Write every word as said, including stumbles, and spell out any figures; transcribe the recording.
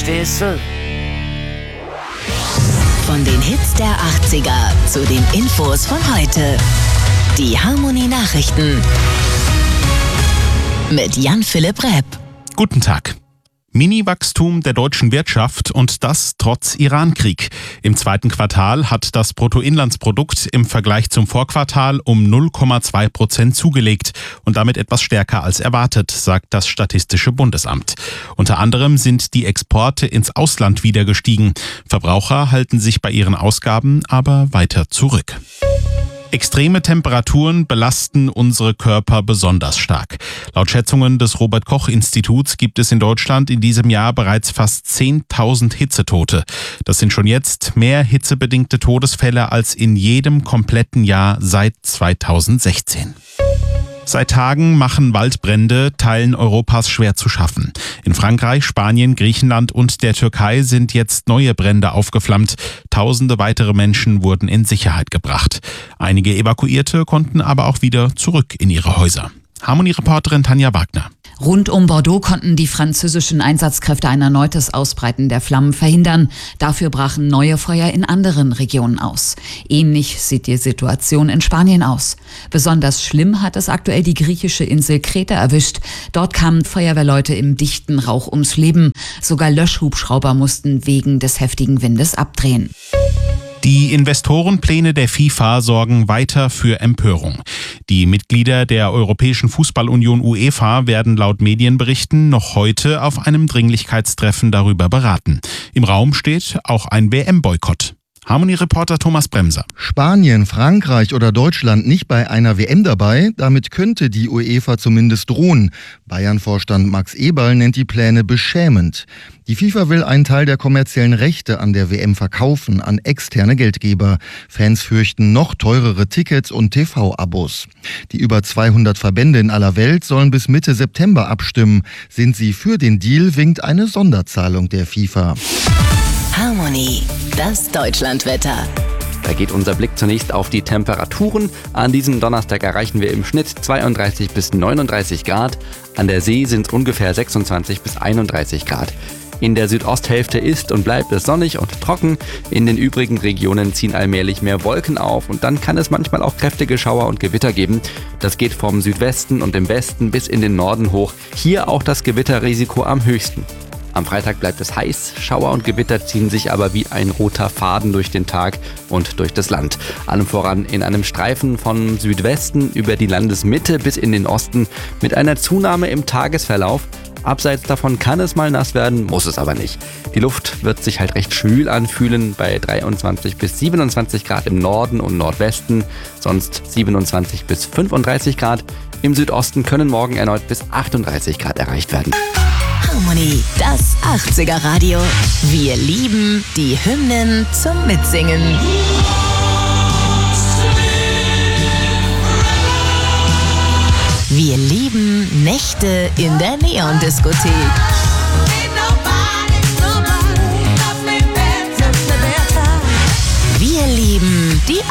Verstehst du? Von den Hits der achtziger zu den Infos von heute. Die Harmony Nachrichten mit Jan-Philipp Repp. Guten Tag. Mini-Wachstum der deutschen Wirtschaft und das trotz Iran-Krieg. Im zweiten Quartal hat das Bruttoinlandsprodukt im Vergleich zum Vorquartal um null Komma zwei Prozent zugelegt und damit etwas stärker als erwartet, sagt das Statistische Bundesamt. Unter anderem sind die Exporte ins Ausland wieder gestiegen. Verbraucher halten sich bei ihren Ausgaben aber weiter zurück. Extreme Temperaturen belasten unsere Körper besonders stark. Laut Schätzungen des Robert-Koch-Instituts gibt es in Deutschland in diesem Jahr bereits fast zehntausend Hitzetote. Das sind schon jetzt mehr hitzebedingte Todesfälle als in jedem kompletten Jahr seit zweitausendsechzehn. Seit Tagen machen Waldbrände Teilen Europas schwer zu schaffen. In Frankreich, Spanien, Griechenland und der Türkei sind jetzt neue Brände aufgeflammt. Tausende weitere Menschen wurden in Sicherheit gebracht. Einige Evakuierte konnten aber auch wieder zurück in ihre Häuser. Harmony-Reporterin Tanja Wagner. Rund um Bordeaux konnten die französischen Einsatzkräfte ein erneutes Ausbreiten der Flammen verhindern. Dafür brachen neue Feuer in anderen Regionen aus. Ähnlich sieht die Situation in Spanien aus. Besonders schlimm hat es aktuell die griechische Insel Kreta erwischt. Dort kamen Feuerwehrleute im dichten Rauch ums Leben. Sogar Löschhubschrauber mussten wegen des heftigen Windes abdrehen. Die Investorenpläne der FIFA sorgen weiter für Empörung. Die Mitglieder der Europäischen Fußballunion UEFA werden laut Medienberichten noch heute auf einem Dringlichkeitstreffen darüber beraten. Im Raum steht auch ein W M-Boykott. Harmony-Reporter Thomas Bremser. Spanien, Frankreich oder Deutschland nicht bei einer W M dabei? Damit könnte die UEFA zumindest drohen. Bayern-Vorstand Max Eberl nennt die Pläne beschämend. Die FIFA will einen Teil der kommerziellen Rechte an der W M verkaufen an externe Geldgeber. Fans fürchten noch teurere Tickets und T V-Abos. Die über zweihundert Verbände in aller Welt sollen bis Mitte September abstimmen. Sind sie für den Deal, winkt eine Sonderzahlung der FIFA. Harmony, das Deutschlandwetter. Da geht unser Blick zunächst auf die Temperaturen. An diesem Donnerstag erreichen wir im Schnitt zweiunddreißig bis neununddreißig Grad. An der See sind es ungefähr sechsundzwanzig bis einunddreißig Grad. In der Südosthälfte ist und bleibt es sonnig und trocken. In den übrigen Regionen ziehen allmählich mehr Wolken auf und dann kann es manchmal auch kräftige Schauer und Gewitter geben. Das geht vom Südwesten und im Westen bis in den Norden hoch. Hier auch das Gewitterrisiko am höchsten. Am Freitag bleibt es heiß, Schauer und Gewitter ziehen sich aber wie ein roter Faden durch den Tag und durch das Land. Allem voran in einem Streifen von Südwesten über die Landesmitte bis in den Osten mit einer Zunahme im Tagesverlauf. Abseits davon kann es mal nass werden, muss es aber nicht. Die Luft wird sich halt recht schwül anfühlen, bei dreiundzwanzig bis siebenundzwanzig Grad im Norden und Nordwesten, sonst siebenundzwanzig bis fünfunddreißig Grad. Im Südosten können morgen erneut bis achtunddreißig Grad erreicht werden. Harmony, das achtziger Radio. Wir lieben die Hymnen zum Mitsingen. Wir lieben Nächte in der Neon-Diskothek.